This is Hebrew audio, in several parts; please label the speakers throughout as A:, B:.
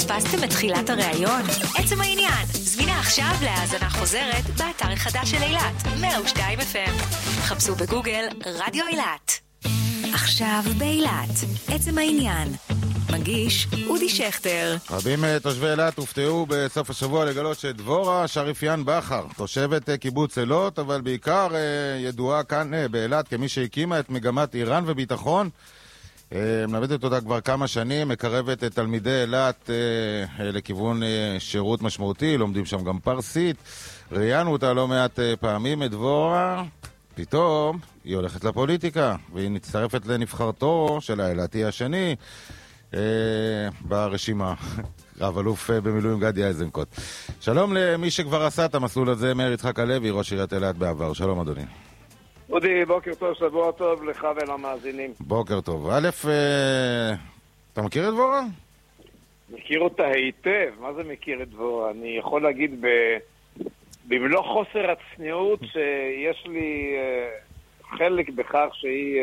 A: פספסתם את תחילת הראיון? עצם העניין, זמינה עכשיו להאזנה חוזרת באתר החדש של אילת, 102 FM. חפשו בגוגל רדיו אילת. עכשיו באילת, עצם העניין. מגיש אודי שכטר.
B: רבים תושבי אילת הופתעו בסוף השבוע לגלות שדבורה שריפיאן בכר, תושבת קיבוץ אילות, אבל בעיקר ידועה כאן באילת כמי שהקימה את מגמת איראן וביטחון, מלמדת אותה כבר כמה שנים, מקרבת את תלמידי אילת לכיוון שירות משמעותי, לומדים שם גם פרסית. ראיינו אותה לא מעט פעמים את דבורה, פתאום היא הולכת לפוליטיקה, והיא מצטרפת לנבחרתו של האילתי השני ברשימה, רב אלוף במילואים גדי איזנקוט. שלום למי שכבר עשה את המסלול הזה, מאיר יצחק הלוי, ראש עיריית אילת בעבר. שלום אדוני.
C: אודי, בוקר טוב, שבוע טוב לך ולמאזינים.
B: בוקר טוב. א', אתה מכיר את דבורה?
C: מכיר אותה היטב. מה זה מכיר את דבורה? אני יכול להגיד במלוא חוסר הצניעות שיש לי חלק בכך שהיא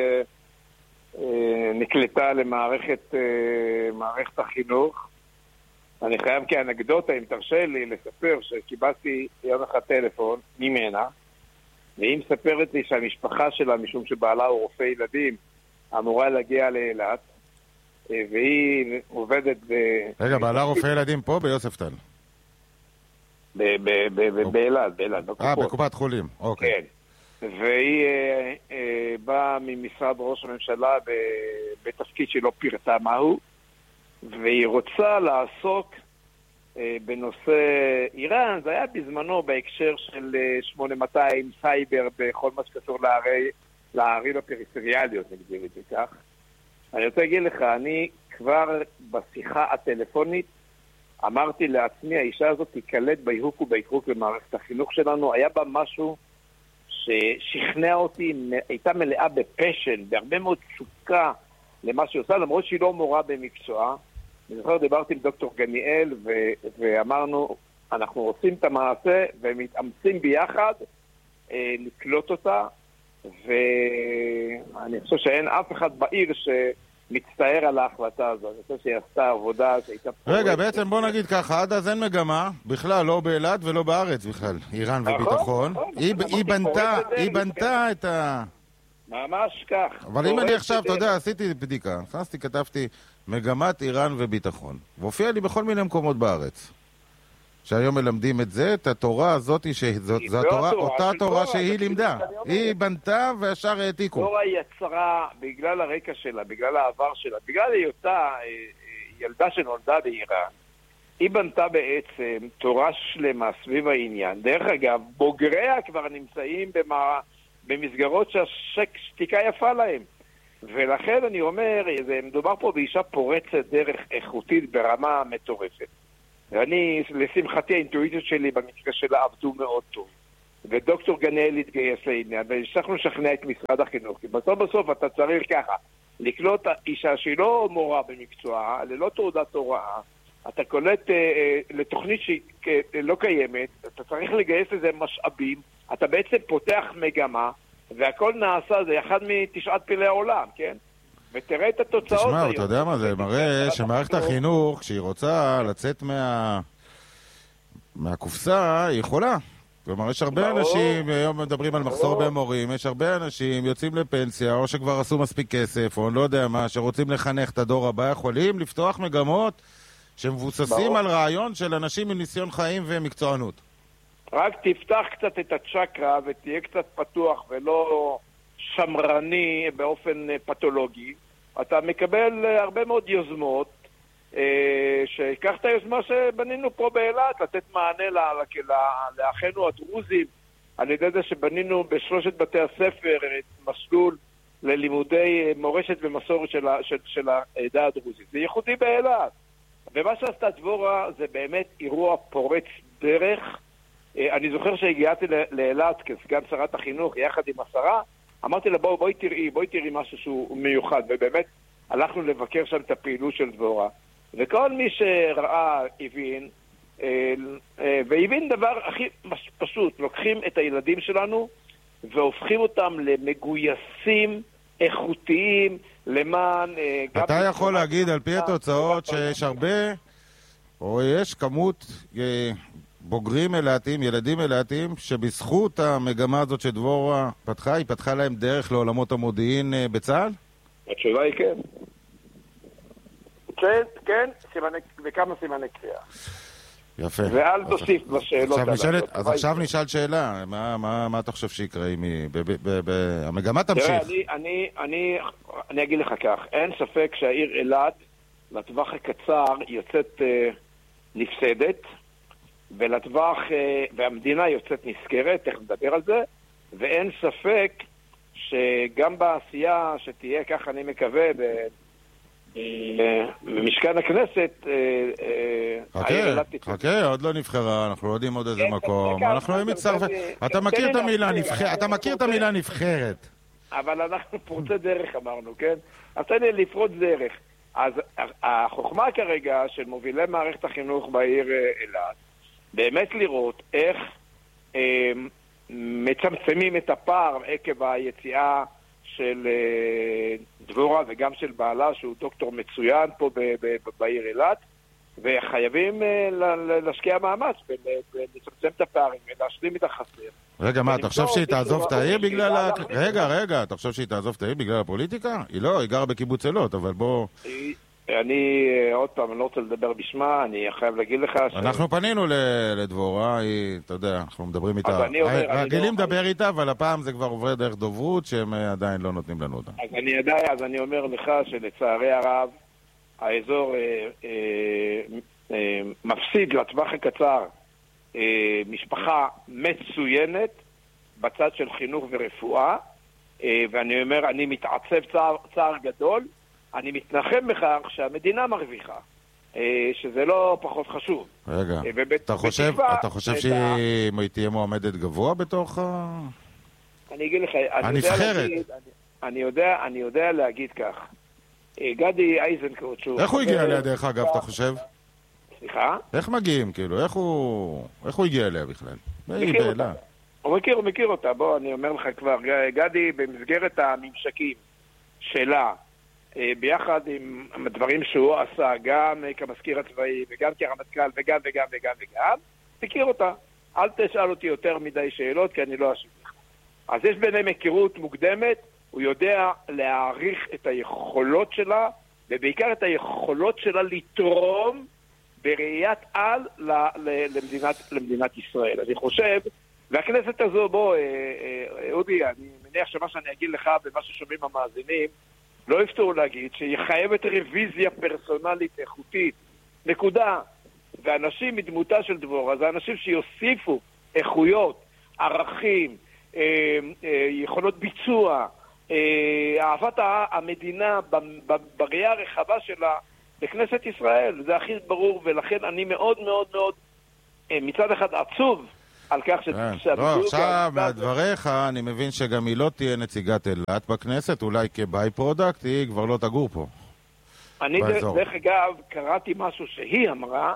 C: נקלטה למערכת החינוך. אני חייב כאנקדוטה, אם תרשה לי, לספר שקיבלתי יום אחד טלפון ממנה, והיא מספרת לי שהמשפחה שלה, משום שבעלה הוא רופא ילדים, אמורה להגיע לאילת, והיא עובדת
B: רגע, בעלה רופא ילדים פה ביוספטל?
C: באילת,
B: בקופת חולים, אוקיי.
C: כן. והיא באה ממשרד ראש הממשלה בתפקיד שלא פירטה מהו, והיא רוצה לעסוק בנושא איראן. זה היה בזמנו בהקשר של 8200 סייבר בכל מה שקשור לערים הפריפריאליות, נגדיר את זה כך. אני רוצה להגיד לך, אני כבר בשיחה הטלפונית אמרתי לעצמי, האישה הזאת תיקלט בהיהוק ובהתרוק במערכת החינוך שלנו. היה בה משהו ששכנע אותי, הייתה מלאה בפשן, בהרבה מאוד תשוקה למה שהיא עושה, למרות שהיא לא מורה במקצוע. אני זוכר, דיברתי עם דוקטור גניאל ואמרנו, אנחנו עושים את המעשה ומתאמצים ביחד לקלוט אותה, ואני חושב שאין אף אחד בעיר שמצטער על ההחלטה הזאת. אני חושב שהיא עשתה עבודה שהייתה...
B: רגע, בעצם בוא נגיד ככה, עד אז אין מגמה, בכלל לא באילת ולא בארץ בכלל, איראן וביטחון. היא בנתה את ה...
C: ממש כך.
B: אבל אם אני עכשיו, אתה יודע, עשיתי בדיקה, כתבתי מגמת איראן וביטחון, והופיע לי בכל מיני מקומות בארץ, שהיום מלמדים את זה, את התורה הזאת, זו אותה תורה שהיא לימדה. היא בנתה והשאר העתיקו.
C: דבורה יצרה, בגלל הרקע שלה, בגלל העבר שלה, בגלל היותה ילדה שנולדה באיראן, היא בנתה בעצם תורה שלמה סביב העניין. דרך אגב, בוגריה כבר נמצאים במסגרות שהשתיקה יפה להם. ולכן אני אומר, מדובר פה באישה פורצת דרך איכותית ברמה מטורפת. ואני, לשמחתי, האינטואיציות שלי במקרה שלה עבדו מאוד טוב. ודוקטור גניאל התגייס לעניין, והצלחנו לשכנע את משרד החינוך. כי בסוף אתה צריך ככה, לקלוט אישה שהיא לא מורה במקצוע, ללא תעודת הוראה, אתה קולט לתוכנית שהיא לא קיימת, אתה צריך לגייס לזה משאבים, אתה בעצם פותח מגמה, והכל נעשה, זה אחד מתשעת פלאי העולם, כן? ותראה את התוצאות.
B: תשמע, אתה יודע מה זה, מראה שמערכת החינוך, כשהיא רוצה לצאת מהקופסה, היא יכולה. כלומר, יש הרבה אנשים, היום מדברים על מחסור במורים, יש הרבה אנשים יוצאים לפנסיה, או שכבר עשו מספיק כסף, או לא יודע מה, שרוצים לחנך את הדור הבא, יכולים לפתוח מגמות שמבוססים על רעיון של אנשים עם ניסיון חיים ומקצוענות.
C: רק תפתח קצת את הצ'קרה ותהיה קצת פתוח ולא שמרני באופן פתולוגי. אתה מקבל הרבה מאוד יוזמות, שיקח את היוזמה שבנינו פה באילת, לתת מענה לאחינו הדרוזים, על ידי זה שבנינו בשלושת בתי הספר מסלול ללימודי מורשת ומסורת של העדה הדרוזית. זה ייחודי באילת. ומה שעשתה דבורה זה באמת אירוע פורץ דרך. אני זוכר שהגעתי לאילת כסגן שרת החינוך יחד עם השרה, אמרתי לה בואי תראי משהו שהוא מיוחד, ובאמת הלכנו לבקר שם את הפעילות של דבורה, וכל מי שראה הבין, והבין דבר הכי פשוט, לוקחים את הילדים שלנו והופכים אותם למגויסים איכותיים למען...
B: אתה יכול להגיד על פי התוצאות שיש הרבה או יש כמות בוגרים אלעתים, ילדים אלעתים, שבזכות המגמה הזאת שדבורה פתחה, היא פתחה להם דרך לעולמות המודיעין בצה"ל?
C: התשובה היא כן. כן, וכמה סימני קריאה.
B: יפה.
C: ואל תוסיף בשאלות.
B: אז עכשיו נשאל שאלה, מה אתה חושב שיקרה אם המגמה תמשיך?
C: תראה, אני אגיד לך כך, אין ספק שהעיר אילת לטווח הקצר יוצאת נפסדת, והמדינה יוצאת נזכרת, תכף נדבר על זה, ואין ספק שגם בעשייה שתהיה, כך אני מקווה, במשכן הכנסת,
B: חכה, עוד לא נבחרה, אנחנו לא יודעים עוד איזה מקום, אנחנו לא מצטרפים, אתה מכיר את המילה נבחרת.
C: אבל אנחנו פורצי דרך אמרנו, כן? אז תן לי לפרוץ דרך. אז החוכמה כרגע של מובילי מערכת החינוך בעיר אילת, באמת לראות איך מצמצמים את הפער עקב היציאה של דבורה וגם של בעלה שהוא דוקטור מצוין פה בעיר אילת, וחייבים להשקיע מאמץ ולצמצם את הפערים ולהשלים את החסר.
B: רגע, מה, אתה חושב שהיא תעזוב את העיר בגלל רגע, אתה חושב שהיא תעזוב את העיר בגלל הפוליטיקה? היא לא, היא גרה בקיבוץ אילות, אבל בוא...
C: אני, עוד פעם, אני לא רוצה לדבר בשמה, אני חייב להגיד לך
B: אנחנו פנינו לדבורה, אתה יודע, אנחנו מדברים איתה, רגילים לדבר איתה, אבל הפעם זה כבר עובר דרך דוברות, שהם עדיין לא נותנים לנו אותה.
C: אז אני אומר לך שלצערי הרב, האזור מפסיד לטווח הקצר משפחה מצוינת, בצד של חינוך ורפואה, ואני אומר, אני מתעצב צער גדול, אני מתנחם בכך שהמדינה מרוויחה, שזה לא פחות חשוב.
B: רגע, אתה חושב שהיא תהיה מועמדת גבוה בתוך
C: אני אגיד לך,
B: הנבחרת?
C: אני יודע להגיד כך. גדי איזנקוט,
B: איך הוא הגיע אליה דרך אגב, אתה חושב?
C: סליחה?
B: איך מגיעים, כאילו? איך הוא הגיע אליה בכלל?
C: הוא מכיר אותה, בוא, אני אומר לך כבר, גדי במסגרת הממשקים שלה, ביחד עם הדברים שהוא עשה, גם כמזכיר הצבאי וגם כרמטכ"ל וגם, תכיר אותה. אל תשאל אותי יותר מדי שאלות, כי אני לא אשיב לך. אז יש ביניהם היכרות מוקדמת, הוא יודע להעריך את היכולות שלה, ובעיקר את היכולות שלה לתרום בראיית על למדינת ישראל. אני חושב, והכנסת הזו, בוא, אודי, אני מניח שמה שאני אגיד לך ומה ששומעים המאזינים, לא יפתרו להגיד שהיא חייבת רוויזיה פרסונלית איכותית, נקודה. ואנשים מדמותה של דבורה, זה אנשים שיוסיפו איכויות, ערכים, יכולות ביצוע, אהבת המדינה בראייה הרחבה שלה בכנסת ישראל, זה הכי ברור, ולכן אני מאוד מאוד מאוד מצד אחד עצוב על כך
B: עכשיו, מהדבריך, אני מבין שגם היא לא תהיה נציגת אילת בכנסת, אולי כביי פרודקט, היא כבר לא תגור פה.
C: אני דרך אגב, קראתי משהו שהיא אמרה,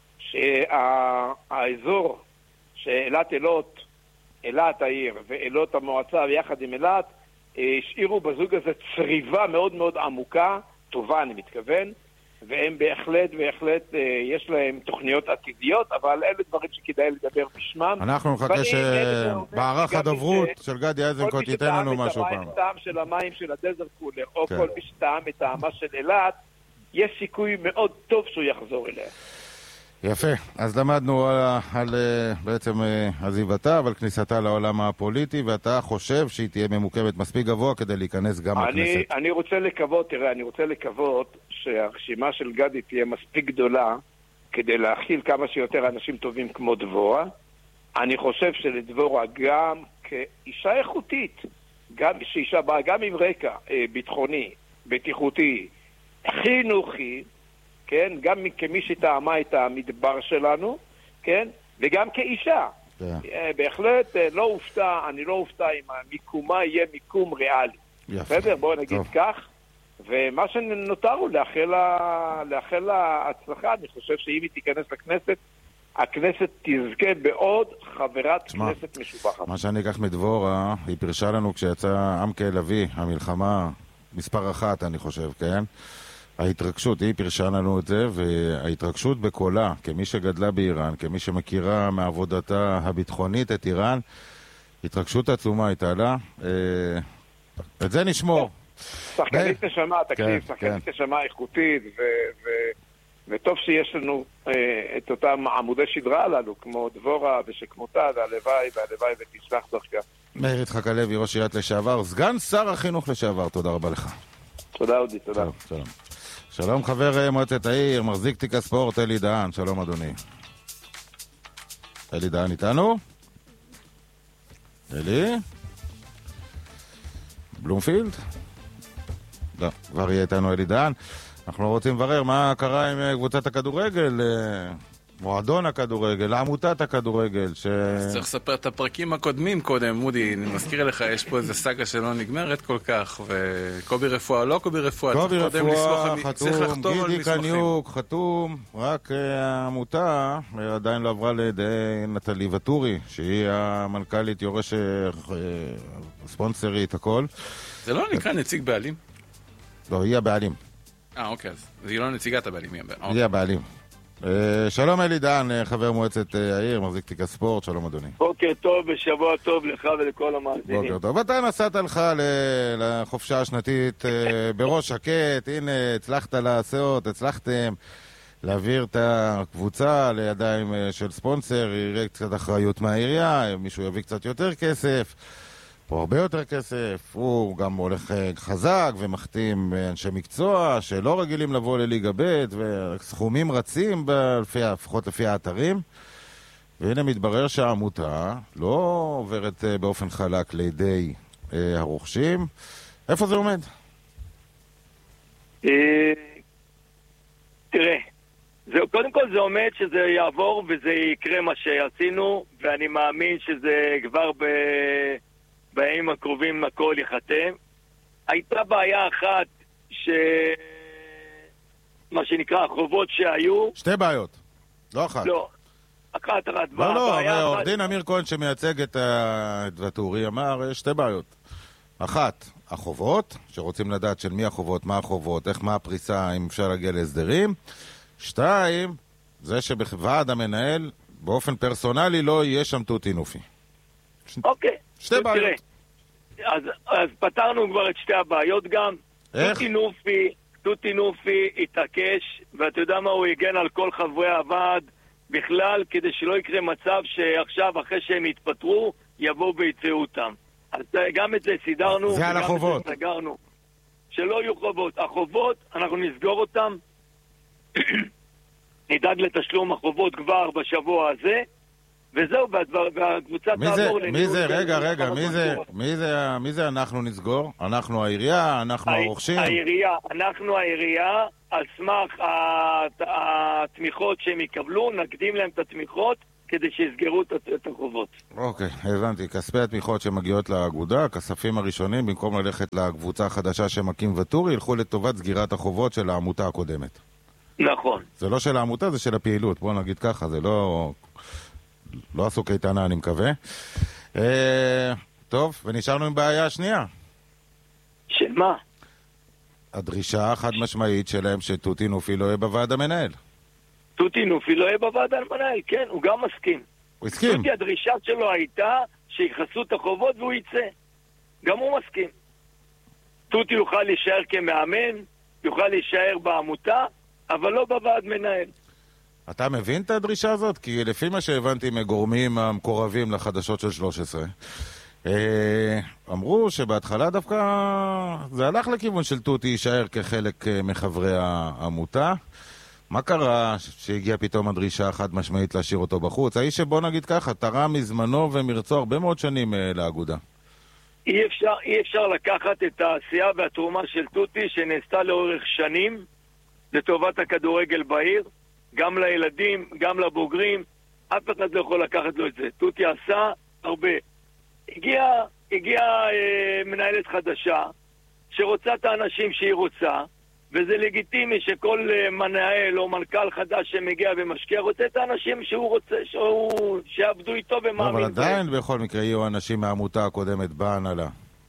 C: שהאזור שאילת אילות, אילת העיר ואילות המועצה ויחד עם אילת, השאירו בזוג הזה צריבה מאוד מאוד עמוקה, טובה אני מתכוון, והם בהחלט יש להם תוכניות עתידיות, אבל אלה דברים שכדאי לדבר בשמם.
B: אנחנו נחכה שבערך הדוברות של גדי איזנקוט ייתן לנו משהו פעם.
C: כל מי שטעם את המים של המים של הדזר קולר, או כל מי שטעם את טעמה של אילת, יש סיכוי מאוד טוב שהוא יחזור אליה.
B: יפה, אז למדנו על בעצם עזיבתה, אבל כניסתה לעולם הפוליטי, ואתה חושב שהיא תהיה ממוקמת מספיק גבוה כדי להיכנס גם לכנסת.
C: אני רוצה לקוות, שהרשימה של גדי תהיה מספיק גדולה, כדי להכיל כמה שיותר אנשים טובים כמו דבורה. אני חושב שלדבורה גם כאישה איכותית, שאישה באה גם עם רקע ביטחוני, בטיחותי, חינוכי, כן, גם כמי שטעמה את המדבר שלנו, כן, וגם כאישה. בהחלט אני לא אופתע אם המיקומה יהיה מיקום ריאלי. בסדר, בואו נגיד כך. ומה שנותר הוא לאחל לה הצלחה. אני חושב שאם היא תיכנס לכנסת, הכנסת תזכה בעוד חברת כנסת משובחת.
B: מה שאני אקח מדבורה, היא פרשה לנו כשיצא עמקה לביא, המלחמה מספר אחת, אני חושב, כן? ההתרגשות, היא פרשה לנו את זה, וההתרגשות בקולה, כמי שגדלה באיראן, כמי שמכירה מעבודתה הביטחונית את איראן, התרגשות עצומה הייתה לה. את זה נשמור.
C: שחקנית נשמה, תקשיב, שחקנית נשמה איכותית, וטוב שיש לנו את אותם עמודי שדרה הללו, כמו דבורה ושכמותה, והלוואי ותצלח דרכה.
B: מאיר יצחק הלוי, ראש עיריית לשעבר, סגן שר החינוך לשעבר, תודה רבה לך.
C: תודה אודי, תודה.
B: שלום. שלום חבר מועצת העיר, מחזיק תיק הספורט, אלי דהן, שלום אדוני. אלי דהן איתנו? אלי? בלומפילד? לא, כבר יהיה איתנו אלי דהן. אנחנו רוצים לברר מה קרה עם קבוצת הכדורגל, מועדון הכדורגל, עמותת הכדורגל,
D: צריך לספר את הפרקים הקודמים קודם, מודי, אני מזכיר לך, יש פה איזה סאגה שלא נגמרת כל כך, וקובי רפואה, לא קובי רפואה,
B: קובי רפואה חתום, גידי קניוק חתום, רק העמותה עדיין לא עברה לידי נטלי וטורי, שהיא המנכ"לית יורש ספונסרית, הכל.
D: זה לא נקרא נציג בעלים?
B: לא, היא הבעלים.
D: אוקיי, אז היא לא נציגת הבעלים,
B: היא הבעלים. שלום אלי דהן, חבר מועצת העיר, מחזיק תיק הספורט, שלום אדוני.
C: בוקר טוב ושבוע טוב לך ולכל המאזינים.
B: בוקר טוב, אתה נסעת לך לחופשה השנתית בראש שקט, הנה הצלחת לעשות, הצלחתם להעביר את הקבוצה לידיים של ספונסר, יראה קצת אחריות מהעירייה, מישהו יביא קצת יותר כסף, פה הרבה יותר כסף, הוא גם הולך חזק ומחתים אנשי מקצוע שלא רגילים לבוא לליגה ב' וסכומים רצים לפחות לפי האתרים, והנה מתברר שהעמותה לא עוברת באופן חלק לידי הרוכשים. איפה זה עומד?
E: תראה, קודם כל זה עומד שזה יעבור וזה יקרה מה שעשינו, ואני מאמין שזה כבר בימים הקרובים הכל ייחתם. הייתה בעיה אחת מה שנקרא החובות שהיו.
B: שתי בעיות, לא אחת.
E: לא, אחת.
B: לא, עורך דין אמיר כהן שמייצג את וטורי אמר שתי בעיות. אחת, החובות, שרוצים לדעת של מי החובות, מה החובות, מה הפריסה, אם אפשר להגיע להסדרים. שתיים, זה שבוועד המנהל באופן פרסונלי לא יהיה שם תות אינופי.
E: אוקיי.
B: שתי בעיות.
E: אז פתרנו כבר את שתי הבעיות גם.
B: איך?
E: תות אינופי התעקש, ואתה יודע מה, הוא הגן על כל חברי הוועד בכלל, כדי שלא יקרה מצב שעכשיו אחרי שהם יתפטרו יבואו ויצאו אותם. אז גם את זה סידרנו.
B: זה על החובות.
E: שלא יהיו חובות. החובות, אנחנו נסגור אותם. נדאג לתשלום החובות כבר בשבוע הזה, וזהו, והקבוצה תעבור לניהול.
B: רגע, מי זה אנחנו נסגור? אנחנו העירייה, אנחנו הרוכשים?
E: אנחנו העירייה, על סמך התמיכות שהם יקבלו, נקדים להם את התמיכות כדי שיסגרו את החובות.
B: אוקיי, הבנתי. כספי התמיכות שמגיעות לאגודה, הכספים הראשונים, במקום ללכת לקבוצה החדשה שמקים וטורי, ילכו לטובת סגירת החובות של העמותה הקודמת.
E: נכון.
B: זה לא של העמותה, זה של הפעילות. בוא נגיד ככה, זה לא עשו קייטנה, אני מקווה. טוב, ונשארנו עם בעיה שנייה.
E: של מה?
B: הדרישה החד משמעית שלהם שתות אינופי לא יהיה בוועד המנהל.
E: תות אינופי לא יהיה בוועד המנהל, כן, הוא גם מסכים.
B: הוא הסכים.
E: תותי, הדרישה שלו הייתה שיחסו את החובות והוא יצא. גם הוא מסכים. תותי יוכל להישאר כמאמן, יוכל להישאר בעמותה, אבל לא בוועד מנהל.
B: אתה מבין את הדרישה הזאת? כי לפי מה שהבנתי מגורמים המקורבים לחדשות של 13, אמרו שבהתחלה דווקא זה הלך לכיוון של תותי יישאר כחלק מחברי העמותה. מה קרה שהגיעה פתאום הדרישה החד משמעית להשאיר אותו בחוץ? האיש שבוא נגיד ככה, תרם מזמנו ומרצו הרבה מאוד שנים לאגודה.
E: אי אפשר לקחת את העשייה והתרומה של תותי שנעשתה לאורך שנים לטובת הכדורגל בעיר, גם לילדים, גם לבוגרים, אף אחד לא יכול לקחת לו את זה. תותי עשה הרבה. הגיעה מנהלת חדשה שרוצה את האנשים שהיא רוצה, וזה לגיטימי שכל מנהל או מנכ"ל חדש שמגיע ומשקיע רוצה את האנשים שהוא רוצה, שיעבדו איתו ומאמין.
B: אבל עדיין בכל מקרה יהיו אנשים מהעמותה הקודמת בהנהלה.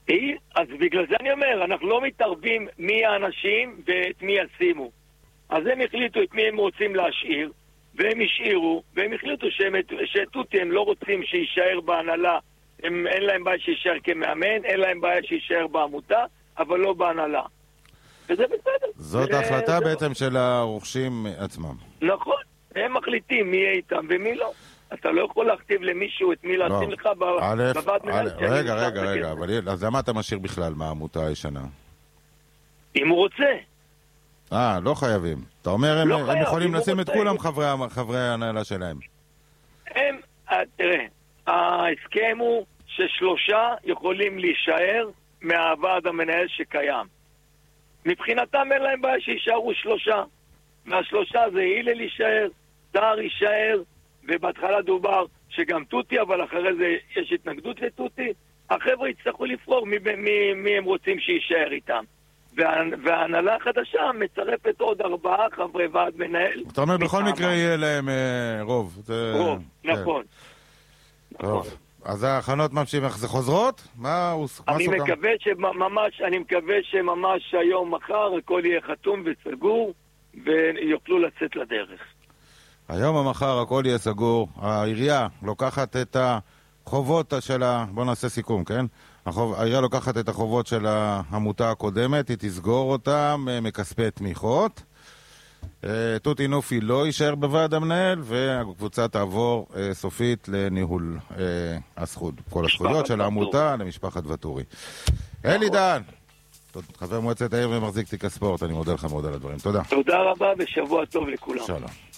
E: אז בגלל זה אני אומר, אנחנו לא מתערבים מי האנשים ואת מי ישימו. אז הם החליטו את מי הם רוצים להשאיר, והם השאירו, והם החליטו שטוטי הם לא רוצים שישאר בהנהלה, אין להם בעיה שישאר כמאמן, אין להם בעיה שישאר בעמותה, אבל לא בהנהלה. וזה בסדר.
B: זאת ההחלטה בעצם של הרוכשים עצמם.
E: נכון, הם מחליטים מי יהיה איתם ומי לא. אתה לא יכול להכתיב למישהו את מי לשים לך בוועד מנהל.
B: רגע, אבל אז למה אתה משאיר בכלל מהעמותה הישנה?
E: אם הוא רוצה.
B: לא חייבים. אתה אומר הם יכולים לשים את כולם חברי ההנהלה שלהם.
E: תראה, ההסכם הוא ששלושה יכולים להישאר מהוועד המנהל שקיים. מבחינתם אין להם בעיה שישארו שלושה. מהשלושה זה הילל יישאר, דאר יישאר, ובהתחלה דובר שגם טוטי, אבל אחרי זה יש התנגדות לטוטי. החבר'ה יצטרכו לבחור מי הם רוצים שישאר איתם. וההנהלה החדשה מצרפת עוד 4 חברי ועד מנהל.
B: אתה אומר בכל מקרה יהיה להם רוב.
E: רוב, נכון.
B: טוב. אז ההכנות ממשיך, זה חוזרות?
E: אני מקווה שממש היום, מחר, הכל יהיה חתום וסגור, ויוכלו לצאת לדרך.
B: היום או מחר הכל יהיה סגור. העירייה לוקחת את החובות של בוא נעשה סיכום, כן? העירייה לוקחת את החובות של העמותה הקודמת, היא תסגור אותם מכספי תמיכות. טוטי נופי לא יישאר בוועד המנהל, והקבוצה תעבור סופית לניהול כל הזכויות של העמותה למשפחת וטורי. אלי דן, חבר מועצת העיר ומחזיק תיק הספורט, אני מודה לך מאוד על הדברים. תודה.
E: תודה רבה ושבוע טוב לכולם.
B: שלום.